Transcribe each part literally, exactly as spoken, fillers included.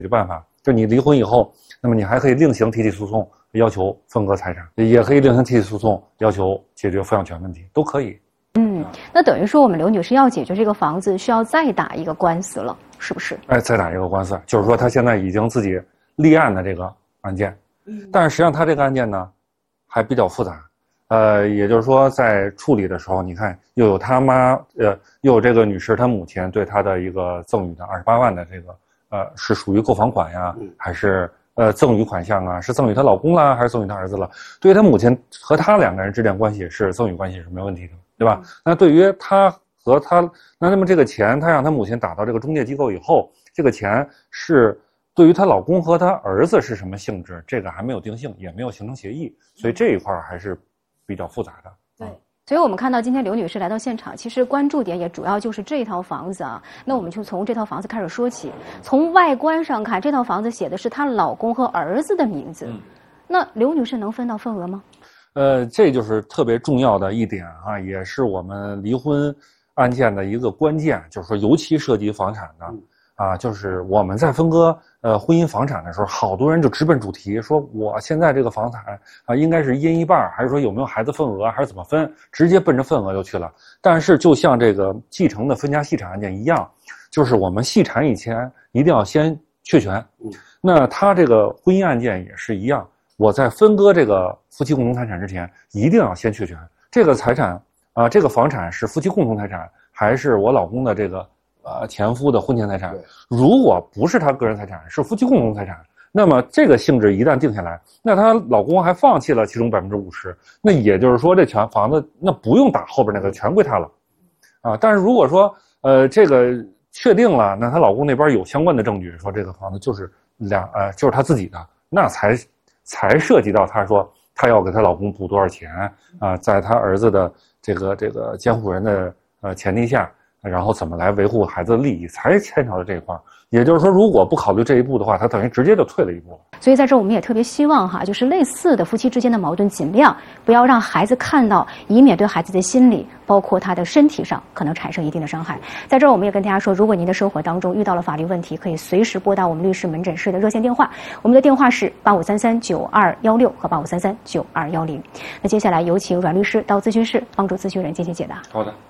决办法，就你离婚以后，那么你还可以另行提起诉讼，要求分割财产，也可以另行提起诉讼，要求解决抚养权问题，都可以。 嗯，那等于说我们刘女士要解决这个房子，需要再打一个官司了，是不是？ 哎，再打一个官司，就是说她现在已经自己立案的这个案件，嗯，但是实际上她这个案件呢，还比较复杂。呃，也就是说，在处理的时候，你看又有他妈，呃，又有这个女士她母亲对她的一个赠与的二十八万的这个，呃，是属于购房款呀，还是呃赠与款项啊？是赠与她老公啦，还是赠与她儿子了？对于她母亲和她两个人之间关系是赠与关系是没问题的，对吧？那对于她和她，那那么这个钱，她让她母亲打到这个中介机构以后，这个钱是对于她老公和她儿子是什么性质？这个还没有定性，也没有形成协议，所以这一块还是比较复杂的。 对，所以我们看到今天刘女士来到现场，其实关注点也主要就是这套房子啊。那我们就从这套房子开始说起。从外观上看，这套房子写的是她老公和儿子的名字，嗯、那刘女士能分到份额吗？ 呃，这就是特别重要的一点啊，也是我们离婚案件的一个关键，就是说尤其涉及房产的。嗯啊，就是我们在分割呃婚姻房产的时候，好多人就直奔主题，说我现在这个房产啊，应该是一人一半，还是说有没有孩子份额，还是怎么分，直接奔着份额就去了。但是就像这个继承的分家细产案件一样，就是我们细产以前一定要先确权。那他这个婚姻案件也是一样，我在分割这个夫妻共同财产之前，一定要先确权。这个财产啊、呃，这个房产是夫妻共同财产，还是我老公的这个呃，前夫的婚前财产，如果不是他个人财产，是夫妻共同财产，那么这个性质一旦定下来，那她老公还放弃了其中百分之五十，那也就是说这全房子那不用打后边那个全归她了，啊，但是如果说呃这个确定了，那她老公那边有相关的证据说这个房子就是两呃就是她自己的，那才才涉及到她说她要给她老公补多少钱啊，在她儿子的这个这个监护人的呃前提下。然后怎么来维护孩子的利益，才牵扯到这一块。也就是说，如果不考虑这一步的话，他等于直接就退了一步了。 所以在这儿我们也特别希望哈，就是类似的夫妻之间的矛盾，尽量不要让孩子看到，以免对孩子的心理，包括他的身体上可能产生一定的伤害。在这儿我们也跟大家说，如果您的生活当中遇到了法律问题，可以随时拨打我们律师门诊室的热线电话，我们的电话是八五三三九二幺六和八五三三九二幺零。那接下来有请阮律师到咨询室帮助咨询人进行解答。 好的。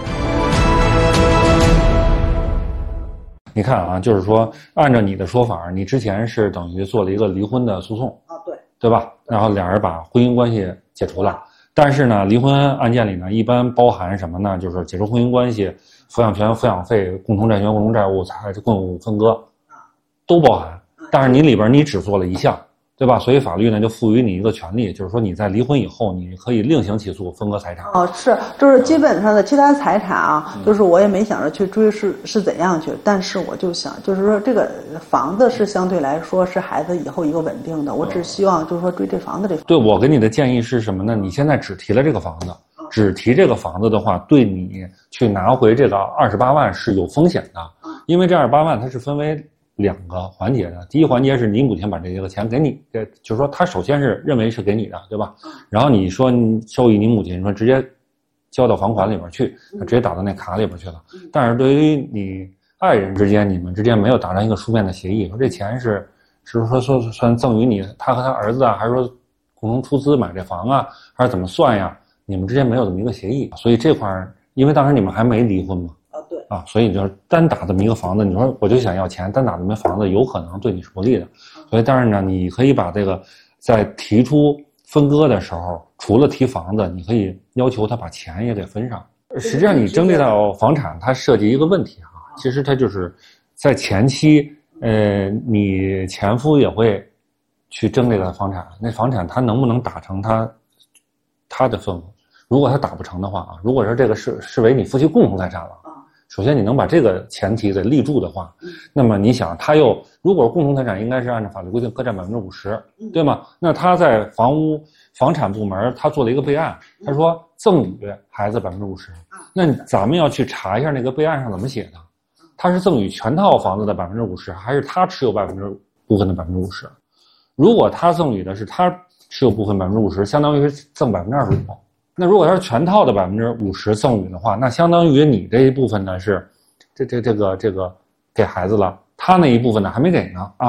你看啊，就是说，按照你的说法，你之前是等于做了一个离婚的诉讼啊，对， 对吧？然后两人把婚姻关系解除了，但是呢，离婚案件里呢，一般包含什么呢？就是解除婚姻关系、抚养权、抚养费、共同债权、共同债务、财共有分割，都包含。但是你里边你只做了一项，对吧？所以法律呢就赋予你一个权利，就是说你在离婚以后，你可以另行起诉分割财产。 哦，是，就是基本上的其他财产啊，嗯、就是我也没想着去追是是怎样去，但是我就想，就是说这个房子是相对来说是孩子以后一个稳定的，我只希望就是说追这房子这。 对，我给你的建议是什么呢？你现在只提了这个房子，只提这个房子的话，对你去拿回这个二十八万是有风险的，因为这二十八万它是分为两个环节的。第一环节是你母亲把这个钱给你，就是说他首先是认为是给你的，对吧？然后你说你授予你母亲，说直接交到房款里边去，直接打到那卡里边去了。但是对于你爱人之间，你们之间没有达成一个书面的协议，说这钱是是说说算赠与你他和他儿子啊，还是说共同出资买这房啊，还是怎么算呀？你们之间没有这么一个协议，所以这块因为当时你们还没离婚嘛。啊，所以就是单打这么一个房子，你说我就想要钱，单打这么一个房子有可能对你是不利的。所以当然呢，你可以把这个在提出分割的时候，除了提房子，你可以要求他把钱也给分上。实际上你争这套房产，它涉及一个问题啊，其实它就是在前期，呃，你前夫也会去争这个房产，那房产他能不能打成他他的份额？如果他打不成的话啊，如果说这个视视为你夫妻共同财产了。首先，你能把这个前提给立住的话，那么你想，他又如果共同财产应该是按照法律规定各占百分之五十，对吗？那他在房屋房产部门他做了一个备案，他说赠与孩子百分之五十，那咱们要去查一下那个备案上怎么写的，他是赠与全套房子的百分之五十，还是他持有百分之部分的百分之五十？如果他赠与的是他持有部分百分之五十，相当于是赠百分之二十五。那如果他是全套的百分之五十赠与的话，那相当于你这一部分呢是，这这这个这个给孩子了，他那一部分呢还没给呢啊。